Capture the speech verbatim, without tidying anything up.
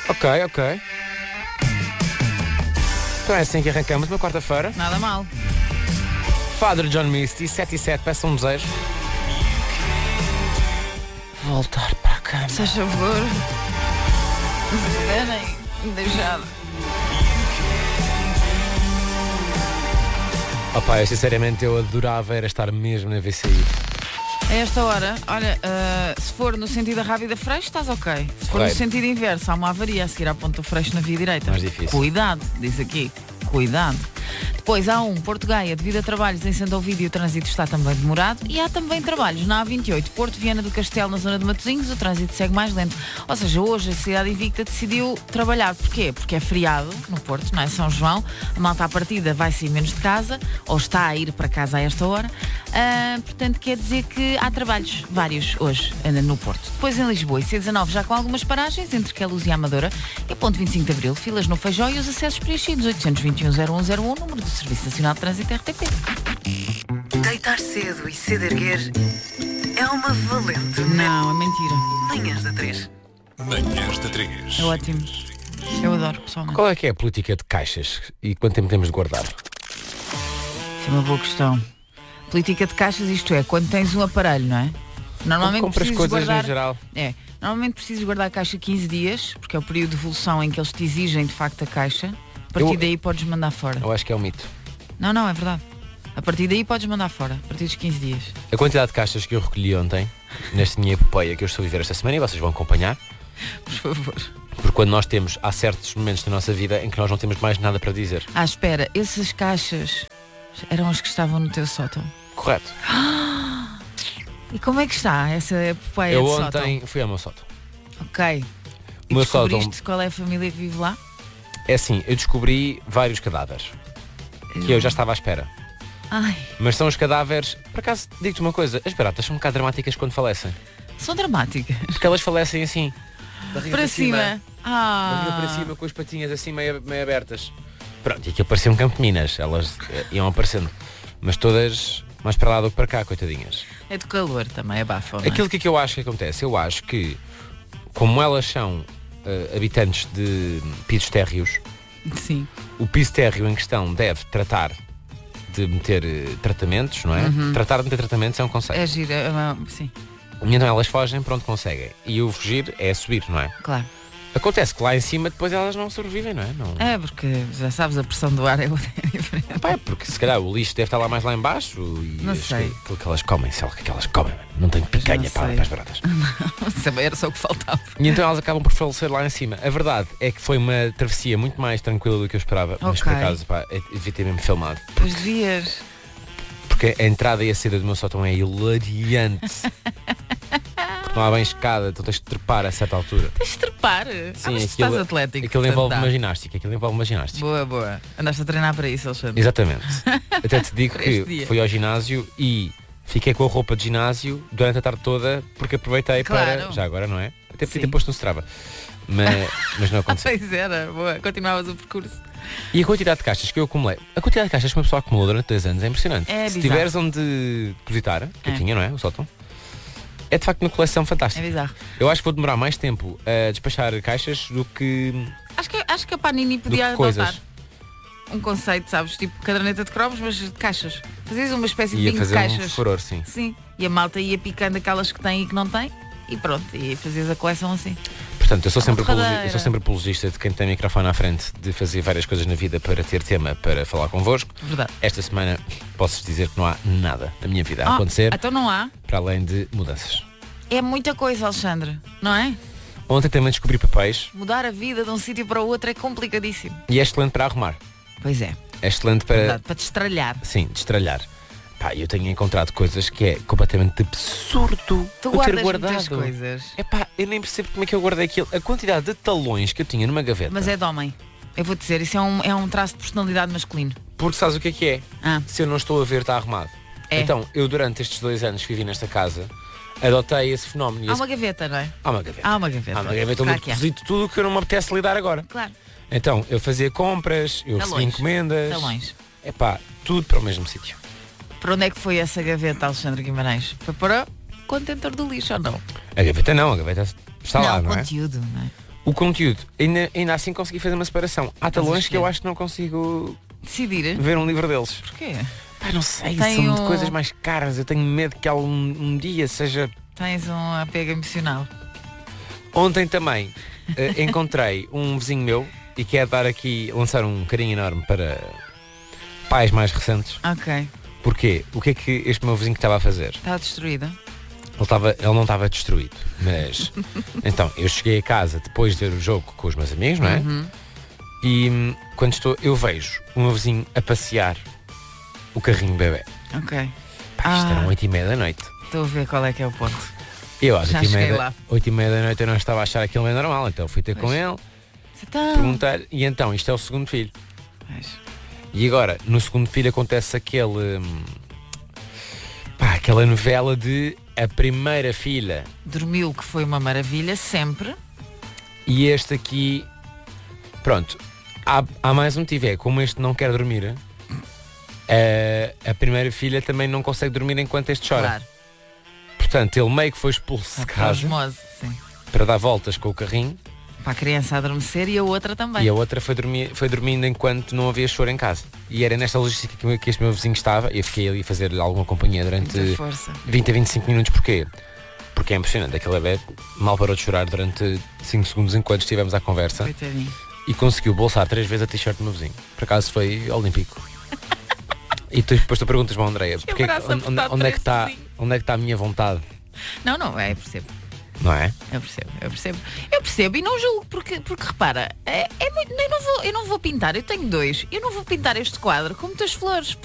Ok, ok. Então é assim que arrancamos uma quarta-feira. Nada mal. Father John Misty, sete e sete, peça um desejo. Voltar para a cama. Se faz favor. Se puderem, deixar. Opa, eu sinceramente eu adorava era estar mesmo na V C I. A esta hora, olha, uh, se for no sentido da Rábida Freixo, estás ok. Se for Correto. no sentido inverso, há uma avaria a seguir à Ponta Freixo na via direita. Mais difícil. Cuidado, diz aqui. Cuidado. Depois há um, Porto Gaia, devido a trabalhos em Sandovídeo, o trânsito está também demorado. E há também trabalhos na A vinte e oito, Porto Viana do Castelo, na zona de Matosinhos, o trânsito segue mais lento. Ou seja, hoje a Cidade Invicta decidiu trabalhar. Porquê? Porque é feriado no Porto, não é? São João. A malta à partida vai sair menos de casa, ou está a ir para casa a esta hora. Uh, portanto, quer dizer que há trabalhos vários hoje no Porto. Depois em Lisboa e C dezanove já com algumas paragens, entre Queluz e Amadora, e a ponto vinte e cinco de Abril, filas no Feijó e os acessos preenchidos. Oitocentos e vinte e um, zero um zero um, número do Serviço Nacional de Trânsito R T P. Deitar cedo e cedo erguer é uma valente. Não, é mentira. Manhãs da três. Manhãs da três. É ótimo. Eu adoro, pessoalmente. Qual é que é a política de caixas e quanto tempo temos de guardar? Isso é uma boa questão. Política de caixas, isto é, quando tens um aparelho, não é? Normalmente Compras precisas coisas guardar... em geral. É, normalmente precisas guardar a caixa quinze dias, porque é o período de evolução em que eles te exigem de facto a caixa. A partir Eu- daí podes mandar fora. Eu acho que é um mito. Não, não, é verdade. A partir daí podes mandar fora, a partir dos quinze dias. A quantidade de caixas que eu recolhi ontem, nesta minha epopeia que eu estou a viver esta semana, e vocês vão acompanhar, Por favor. porque quando nós temos, há certos momentos da nossa vida em que nós não temos mais nada para dizer. Ah, espera, essas caixas eram as que estavam no teu sótão. Correto. E como é que está essa epopeia Eu de ontem fui ao meu sótão. sótão? Ok. E O meu descobriste sótão- qual é a família que vive lá? É assim, eu descobri vários cadáveres que eu já estava à espera. Ai, Mas são os cadáveres, por acaso, digo-te uma coisa, as baratas são um bocado dramáticas quando falecem. são dramáticas. Porque elas falecem assim. barriga Para cima. Barriga Ah. para cima, com as patinhas assim meio, meio abertas. Pronto, e aquilo parecia um campo de minas. Elas eh, iam aparecendo. Mas todas mais para lá do que para cá, coitadinhas. É do calor também, abafa, não é? Aquilo que, é que eu acho que acontece? Eu acho que, como elas são eh, habitantes de pisos térreos, Sim. o piso térreo em questão deve tratar de meter eh, tratamentos, não é? Tratar de meter tratamentos é um conceito. É giro, é uma- sim, E então elas fogem para onde conseguem. E o fugir é subir, não é? claro. Acontece que lá em cima depois elas não sobrevivem, não é? Não... É, porque já sabes, a pressão do ar é diferente. Pá, é porque se calhar o lixo deve estar lá mais lá em baixo e Não as- sei. aquilo que elas comem, sei lá o que é que elas comem, mano. Não tem picanha não para, sei. para as baratas. Também era só o que faltava. E então elas acabam por falecer lá em cima. A verdade é que foi uma travessia muito mais tranquila do que eu esperava. Mas por Ok. acaso, pá, eu devia ter mesmo filmado. Pois devias. Porque a entrada e a saída do meu sótão é hilariante. Porque não há bem escada, então tens de trepar a certa altura. Tens de trepar. ah, mas tu aquilo- estás atlético. Aquilo portanto envolve dá. uma ginástica. Aquilo envolve uma ginástica. Boa, boa. Andaste a treinar para isso, Alexandre. Exatamente. Até te digo Este que dia. fui ao ginásio e fiquei com a roupa de ginásio durante a tarde toda porque aproveitei para. Claro. Já agora, não é? Até podia ter Sim. posto no Strava. Mas, mas não aconteceu. Pois era, boa. Continuavas o percurso. E a quantidade de caixas que eu acumulei. A quantidade de caixas que uma pessoa acumulou durante dois anos é impressionante. É Se bizarro. tiveres onde depositar, que eu É. tinha, não é? O sótão. É de facto uma coleção É fantástica. bizarro. Eu acho que vou demorar mais tempo a despachar caixas do que, Acho que, acho que a Panini do podia que coisas. adotar um conceito, sabes? Tipo caderneta de cromos, mas de caixas. Fazias uma espécie de Ia bingo de fazer um caixas. furor, sim. Sim. E a malta ia picando aquelas que tem e que não tem. E pronto, e fazias a coleção assim. Portanto, eu sou, É uma sempre apologi- torradeira. eu sou sempre apologista de quem tem microfone à frente de fazer várias coisas na vida para ter tema para falar convosco. Verdade. Esta semana posso dizer que não há nada na minha vida a Ah, acontecer então não há. para além de mudanças. É muita coisa, Alexandre, não é? Ontem também descobri papéis Mudar a vida de um sítio para o outro é complicadíssimo. e é excelente para arrumar. Pois é, É excelente para, verdade, para te estralhar. sim, destralhar. Pá, eu tenho encontrado coisas que é completamente absurdo Tu eu ter guardas guardado. muitas coisas. É pá, eu nem percebo como é que eu guardei aquilo. A quantidade de talões que eu tinha numa gaveta. Mas é de homem. Eu vou dizer, isso é um, é um traço de personalidade masculino. Porque sabes o que é que é? Ah, Se eu não estou a ver, está arrumado. É. Então, eu durante estes dois anos que vivi nesta casa, adotei esse fenómeno. E há esse- uma gaveta, não é? Há uma gaveta. Há uma gaveta. Há uma gaveta onde Claro eu que há. deposito tudo o que eu não me apetece lidar agora. Claro. Então, eu fazia compras, eu recebia Talões. encomendas. Talões. É pá, tudo para o mesmo sítio. Para onde é que foi essa gaveta, Alexandre Guimarães? Foi para o contentor do lixo ou não? A gaveta não, a gaveta está lá, não é? conteúdo, não é? O conteúdo, ainda, ainda assim consegui fazer uma separação. Há talões que eu acho que não consigo decidir ver um livro deles. Porquê? Pá, não sei, Tem são um- de coisas mais caras. Eu tenho medo que algum um dia seja... Tens um apego emocional. Ontem também eh, encontrei um vizinho meu e quero dar aqui, lançar um carinho enorme para pais mais recentes. Ok. Porquê? O que é que este meu vizinho estava a fazer? Está destruída. Ele, estava, ele não estava destruído, mas então eu cheguei a casa depois de ver o jogo com os meus amigos, não é? Uhum. E hum, quando estou, eu vejo o meu vizinho a passear o carrinho bebê. Ok. Pá, isto Ah. eram oito e meia da noite. Estou a ver qual é que é o ponto. Eu às Já oito e meia cheguei da- lá. oito e meia da noite eu não estava a achar aquilo bem normal, então fui ter com Pois. ele, Então, perguntar, e então isto é o segundo filho. pois. E agora, no segundo filho acontece aquele hum, pá, aquela novela de a primeira filha Dormiu, que foi uma maravilha, sempre. e este aqui, pronto, há, há mais um motivo, é como este não quer dormir, a, a primeira filha também não consegue dormir enquanto este chora. Claro. Portanto, ele meio que foi expulso de A casa osmose, sim. para dar voltas com o carrinho Para a criança adormecer e a outra também. e a outra foi, dormir, foi dormindo enquanto não havia choro em casa. E era nesta logística que, que este meu vizinho estava e eu fiquei ali a fazer alguma companhia durante Muita força. vinte a vinte e cinco minutos. Porquê? Porque é impressionante, aquele bebê mal parou de chorar durante cinco segundos enquanto estivemos à conversa Coitadinho. e conseguiu bolsar três vezes a t-shirt do meu vizinho. Por acaso foi olímpico. E tu, depois tu perguntas-me, Andréia, porque, abraço onde, onde, apertado onde é para que está, esse vizinho. onde é que está a minha vontade? Não, não, é, eu percebo. Não é? Eu percebo, eu percebo. Eu percebo e não julgo, porque, porque repara, é, é muito, eu, não vou, eu não vou pintar, eu tenho dois, eu não vou pintar este quadro com muitas flores.